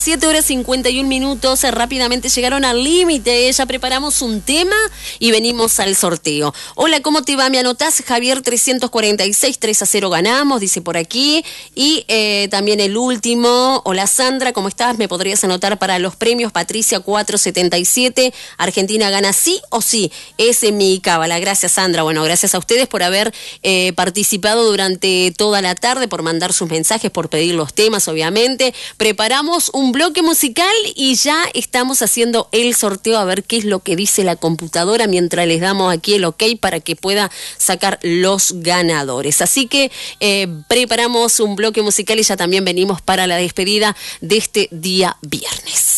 7:51. Rápidamente llegaron al límite. Ya preparamos un tema y venimos al sorteo. Hola, ¿cómo te va? ¿Me anotás? Javier 346, 3-0 ganamos, dice por aquí. Y también el último. Hola, Sandra, ¿cómo estás? ¿Me podrías anotar para los premios? Patricia 477. Argentina gana sí o sí. Es en mi cábala. Gracias, Sandra. Bueno, gracias a ustedes por haber participado durante toda la tarde, por mandar sus mensajes, por pedir los temas, obviamente. Preparamos un bloque musical y ya estamos haciendo el sorteo a ver qué es lo que dice la computadora mientras les damos aquí el ok para que pueda sacar los ganadores. Así que preparamos un bloque musical y ya también venimos para la despedida de este día viernes.